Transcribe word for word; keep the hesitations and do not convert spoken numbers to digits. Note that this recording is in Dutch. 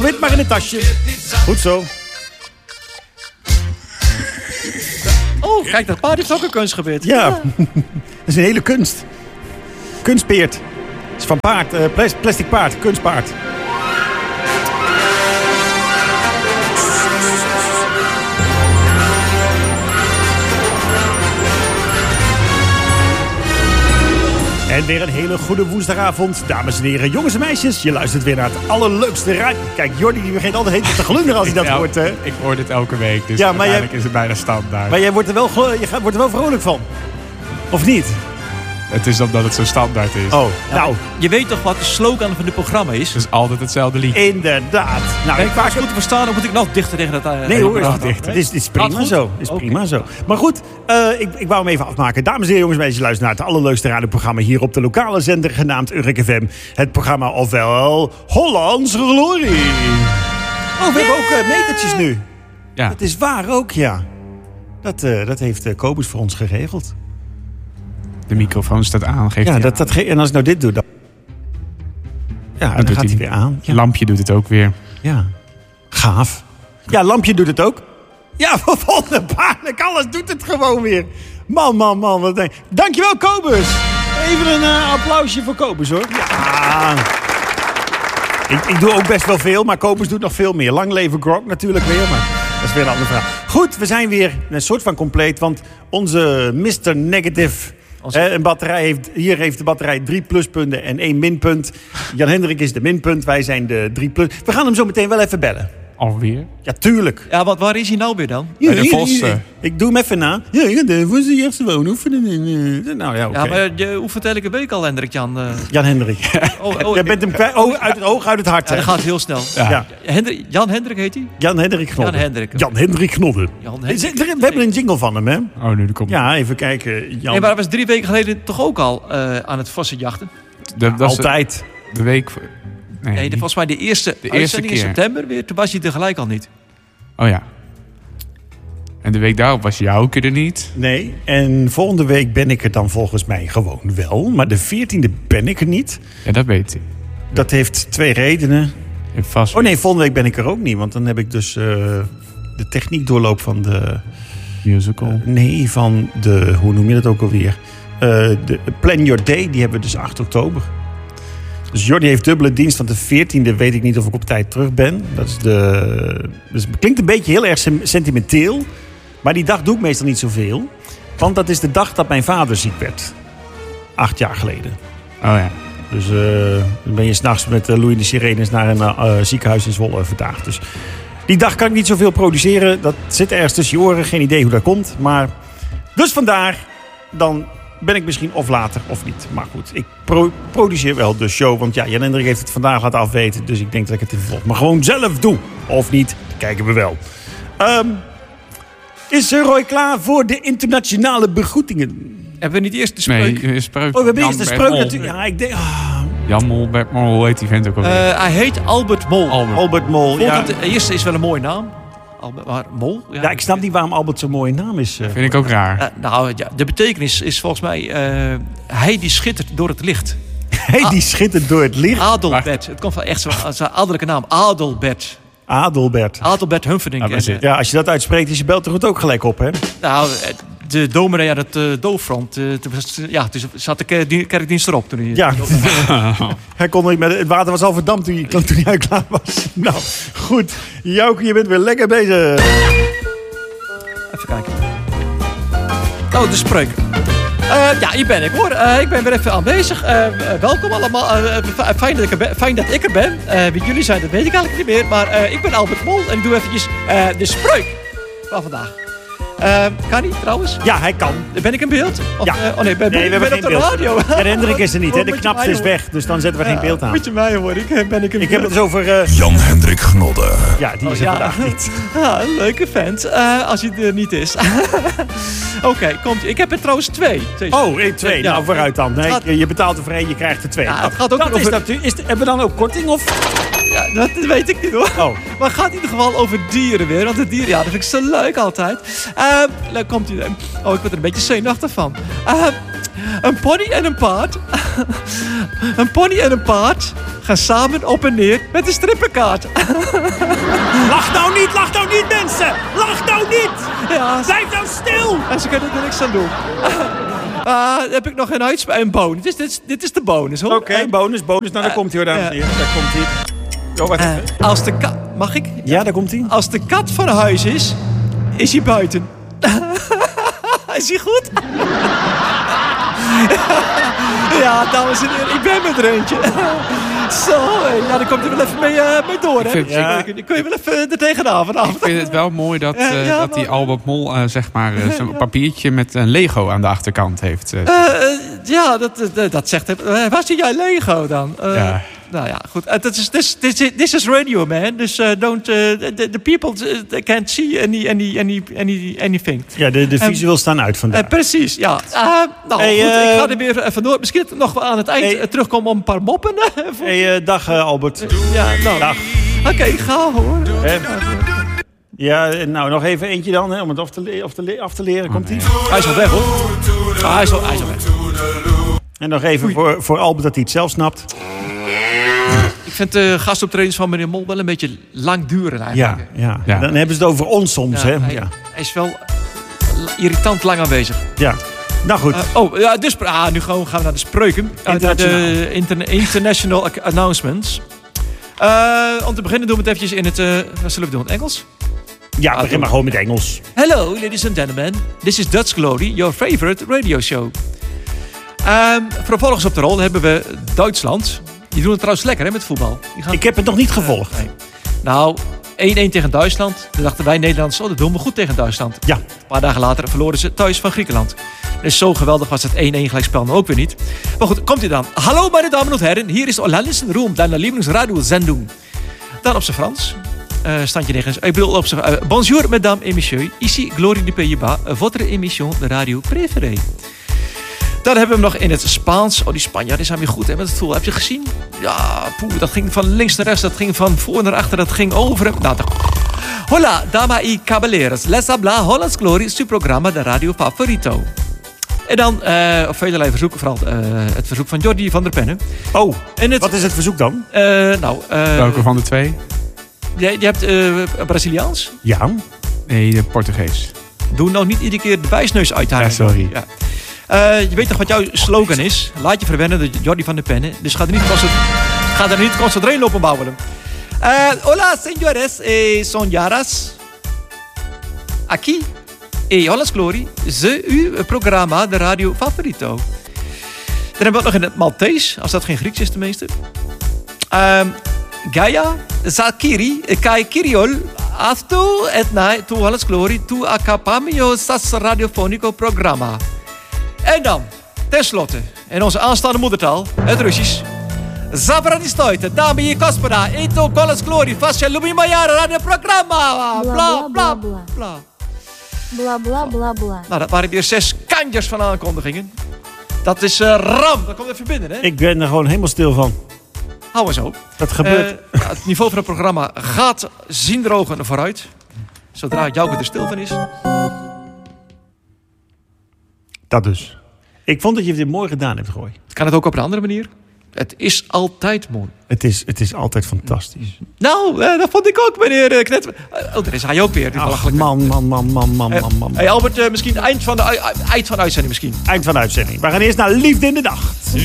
Zit maar in het tasje. Goed zo. Oh, kijk, dat paard heeft ook een kunstgebied. Ja, ja. Dat is een hele kunst. Kunstpeert. Het is van paard, uh, plastic paard, kunstpaard. En weer een hele goede woensdagavond. Dames en heren, jongens en meisjes. Je luistert weer naar het allerleukste radio. Kijk, Jordi die begint altijd heet te glunderen als hij dat ja, hoort. Hè? Ik hoor dit elke week, dus ja, maar uiteindelijk jij, is het bijna standaard. Maar jij wordt er, wel, je wordt er wel vrolijk van. Of niet? Het is omdat het zo standaard is. Oh, ja, nou. Je weet toch wat de slogan van dit programma is? Het is altijd hetzelfde lied. Inderdaad. Nou, ben ik ik vaak goed te verstaan, dan moet ik nog dichter tegen dat... Uh, nee hoor, is het dicht. Het is, is prima zo. Is okay. prima zo. Maar goed, uh, ik, ik wou hem even afmaken. Dames en heren, jongens en meisjes, luisteren naar het allerleukste radioprogramma hier op de lokale zender genaamd Urk F M. Het programma ofwel Hollands Glorie. Oh, we hebben ook uh, metertjes nu. Ja. Dat is waar ook, ja. Dat, uh, dat heeft uh, Kobus voor ons geregeld. De microfoon staat aan. Geeft ja, hij dat, aan. dat ge- en als ik nou dit doe, dan... Ja, dan, dan gaat hij, hij weer aan. Het ja. lampje doet het ook weer. Ja, gaaf. Ja, lampje doet het ook. Ja, wonderbaarlijk. Alles doet het gewoon weer. Man, man, man. Wat denk... Dankjewel, Kobus. Even een uh, applausje voor Kobus, hoor. Ja. Ik, ik doe ook best wel veel, maar Kobus doet nog veel meer. Lang leven Grok natuurlijk weer, maar dat is weer een andere vraag. Goed, we zijn weer een soort van compleet, want onze mister Negative... Onze... Een batterij heeft, hier heeft de batterij drie pluspunten en één minpunt. Jan Hendrik is de minpunt, wij zijn de drie plus. We gaan hem zo meteen wel even bellen. Alweer? Ja, tuurlijk. Ja, wat, waar is hij nou weer dan? Ja, de Vossen. Ik doe hem even na. Ja, ja de Vossen eerste woonoefenen. Nou ja, oké. Okay. Ja, maar je oefent elke week al, Hendrik Jan. Uh... Jan Hendrik. Oh, oh, Jij bent hem kwijt. Oh, uit het oog, uit het hart. Ja, dat gaat heel snel. Ja. Ja. Hendrik, Jan Hendrik heet hij? Jan Hendrik Knodden. Jan Hendrik. Jan Hendrik Knodden. Jan Hendrik. We hebben een jingle van hem, hè? Oh, nu komt Ja, even kijken. Jan... Nee, maar hij was drie weken geleden toch ook al uh, aan het Vossenjachten? De, dat Altijd. De, de week... Nee, nee de, volgens mij de eerste, de eerste keer. in september weer. Toen was hij tegelijk al niet. Oh ja. En de week daarop was jou ook er niet. Nee, en volgende week ben ik er dan volgens mij gewoon wel. Maar de veertiende ben ik er niet. Ja, dat weet ik. Dat heeft twee redenen. Vast oh nee, volgende week ben ik er ook niet. Want dan heb ik dus uh, de techniek doorloop van de... Musical? Uh, nee, van de... Hoe noem je dat ook alweer? Uh, de Plan Your Day, die hebben we dus acht oktober. Dus Jordi heeft dubbele dienst, want de veertiende weet ik niet of ik op tijd terug ben. Dat is de... Dus het klinkt een beetje heel erg sentimenteel. Maar die dag doe ik meestal niet zoveel. Want dat is de dag dat mijn vader ziek werd. Acht jaar geleden. Oh ja. Dus uh, dan ben je s'nachts met uh, loeiende sirenes naar een uh, ziekenhuis in Zwolle verdaagd. Dus die dag kan ik niet zoveel produceren. Dat zit ergens tussen je oren. Geen idee hoe dat komt. Maar dus vandaar dan... ben ik misschien of later of niet. Maar goed, ik pro- produceer wel de show. Want ja, Jan Hendrik heeft het vandaag laten afweten. Dus ik denk dat ik het in vervolg maar gewoon zelf doe. Of niet, kijken we wel. Um, is Roy klaar voor de internationale begroetingen? Hebben we niet eerst de spreuk? Nee, de spreuk. Oh, we hebben eerst de spreuk natuurlijk. Ja, ik denk... Oh. Jan Mol, Bert Mol, hoe heet die vent ook alweer? Uh, hij heet Albert Mol. Albert, Albert Mol, ja. De eerste is wel een mooie naam. Albert, maar Mol? Ja. ja, ik snap niet waarom Albert zo'n mooie naam is. Uh. Vind ik ook raar. Uh, nou, ja, de betekenis is volgens mij... Uh, hij die schittert door het licht. Hij die schittert door het licht? Adelbert. Het komt van echt zo'n zo adellijke naam. Adelbert. Adelbert. Adelbert Humperdinck. Ja, en, ja, als je dat uitspreekt, is je belt er goed ook gelijk op, hè? Nou, de dominee aan het uh, doofront. Uh, ja, dus zat de kerkdienst erop toen hij... Ja, hij kon niet met, het water was al verdampt toen hij, toen hij klaar was. Nou, goed. Jouke, je bent weer lekker bezig. Even kijken. Oh, de spreuk. Uh, ja, hier ben ik hoor. Uh, ik ben weer even aanwezig. Uh, uh, welkom allemaal. Uh, fijn, dat ik er ben, fijn dat ik er ben. Uh, wie jullie zijn, dat weet ik eigenlijk niet meer. Maar uh, ik ben Albert Mol en ik doe eventjes uh, de spreuk van vandaag. Uh, kan hij trouwens? Ja, hij kan. Ben ik in beeld? Of, ja. Uh, oh nee, ben, nee, ben, we ben op de beeld. radio. Ja, de Hendrik is er niet. Hè? De knapste is weg. Dus dan zetten we ja, geen beeld aan. Moet je mij horen. Ik ben ik in Ik beeld. heb het dus over... Uh... Jan Hendrik Knodden. Ja, die is oh, er ja. vandaag niet. Ja, een leuke vent. Uh, als hij er niet is. Oké, okay, komt. Ik heb er trouwens twee. twee. Oh, één, twee. Ja, nou, vooruit dan. Nee, gaat... Je betaalt er voor één, je krijgt er twee. Ja, het gaat ook dat over... is dat, is, hebben we dan ook korting of... Ja, dat weet ik niet hoor. Oh. Maar het gaat in ieder geval over dieren weer. Want de dieren, ja, dat vind ik zo leuk altijd. Uh, daar komt hij. Oh, ik word er een beetje zenuwachtig van. Uh, Een pony en een paard. Een pony en een paard gaan samen op en neer met een strippenkaart. Lach nou niet, lach nou niet, mensen! Lach nou niet! Ja, Blijf nou stil! en ze kunnen er niks aan doen. Uh, dan heb ik nog een uitspraak. Een bonus. Dit is, dit, is, dit is de bonus, hoor. Oké, okay, bonus, bonus. Nou, daar uh, komt hij, hoor, dames en heren. Daar komt hij. Oh, wat uh, als de kat... Mag ik? Ja, daar komt hij. Als de kat van huis is, is hij buiten. Is hij goed? Ja, dames en heren, ik ben met er eentje. Zo, ja, dan komt hij wel even mee, uh, mee door, hè? Ja. Ik, kun je wel even er tegenaan vanavond. Ik vind het wel mooi dat, uh, uh, ja, dat die maar... Albert Mol uh, zeg maar, uh, zo'n papiertje met een Lego aan de achterkant heeft. Uh. Uh, uh, ja, dat, uh, dat zegt hij. Uh, waar zie jij Lego dan? Uh, Ja. Nou ja, goed. Uh, this, is, this, this, this is radio, man. Dus uh, don't... Uh, the, the people uh, can't see any, any, any, any, anything. Ja, de, de visueel um, staan uit vandaag. Uh, precies, ja. Uh, nou, hey, goed. Uh, ik ga er weer uh, vandoor. Misschien nog wel aan het eind hey. uh, terugkomen om een paar moppen. hey, uh, dag uh, Albert. Uh, ja, nou. Dag. Oké, okay, ga hoor. Hey. Ja, nou nog even eentje dan, hè, om het af te, le- af te, le- af te leren. Komt-ie? Oh, nee. Hij is al weg, hoor. Ah, hij, is al, hij is al weg. En nog even voor, voor Albert dat hij het zelf snapt. Ik vind de gastoptredens van meneer Mol wel een beetje lang duren eigenlijk. Ja, ja. ja. Dan hebben ze het over ons soms, ja, hè? Hij, ja. hij is wel irritant lang aanwezig. Ja, nou goed. Uh, oh, ja, dus ah, nu gaan we, gaan we naar de spreuken. International. Uh, de interne- international announcements. Uh, om te beginnen doen we het eventjes in het... Uh, wat zullen we doen? Engels? Ja, ah, begin maar gewoon met Engels. Hello, ladies and gentlemen. This is Dutch Glory, your favorite radio show. Um, vervolgens op de rol hebben we Duitsland. Die doen het trouwens lekker, hè, met voetbal. Die gaan... Ik heb het nog niet gevolgd. Uh, nee. Nou, één-één tegen Duitsland. Toen dachten wij Nederlanders, oh, dat doen we goed tegen Duitsland. Ja. Een paar dagen later verloren ze thuis van Griekenland. Dus zo geweldig was het één-één gelijkspel nou ook weer niet. Maar goed, komt ie dan. Hallo, meine Damen und Herren. Hier is de Hollandische Room, deine Lieblingsradiosendung. Dan op zijn Frans. Uh, standje negen. Ik bedoel op zijn... Uh, bonjour, mesdames et messieurs. Ici Glorie du Pays-Bas. Votre émission de radio préférée. Dan hebben we hem nog in het Spaans. Oh, die Spanjaarden zijn weer goed, hè, met het voetbal. Heb je gezien? Ja, poeh, dat ging van links naar rechts. Dat ging van voor naar achter. Dat ging over hem. Nou, toch. Hola, damas y caballeros. Les habla Hollands Glory, su programma de radio favorito. En dan uh, op velelei verzoeken, vooral uh, het verzoek van Jordi van der Pennen. Oh, en het... wat is het verzoek dan? Uh, nou, uh, Welke van de twee? Je, je hebt uh, Braziliaans? Ja. Nee, de Portugees. Doe nou niet iedere keer de wijsneus uithalen. Ja, sorry. Ja. Uh, je weet toch wat jouw slogan is? Laat je verwennen door Jordi van der Pennen. Dus ga er niet constant, ga er niet constant doorheen lopen bouwen. Uh, hola, señores y señoras. Aquí, in Hollands Glory, ze uw programma, de radio favorito. Dan hebben we het nog in het Maltees, als dat geen Grieks is tenminste. Uh, Gaia, Zakiri, Kai Kiriol, Afto et night to Hollands Glory, to acapamio sas radiofonico programma. En dan, tenslotte, in onze aanstaande moedertaal, het Russisch. Zabranistoite, dame je kospera, eto Hollands Glory, fascia lumimajara radioprogramma. Bla, bla, bla, bla. Bla, bla, bla, bla. Nou, dat waren weer zes kanjers van aankondigingen. Dat is uh, ram, dat komt even binnen, hè? Ik ben er gewoon helemaal stil van. Hou eens op. Dat gebeurt. Uh, het niveau van het programma gaat ziendrogen vooruit. Zodra Jouke er stil van is. Dat dus. Ik vond dat je dit mooi gedaan hebt, Gooi. Kan het ook op een andere manier? Het is altijd mooi. Het is, het is altijd fantastisch. Nou, uh, dat vond ik ook, meneer uh, Knet. Uh, oh, daar is hij ook weer. Ach, man, man, man, man, man, uh, man, man. Hey Albert, uh, misschien eind van de, uh, eind van de uitzending misschien. Eind van de uitzending. We gaan eerst naar Liefde in de Nacht.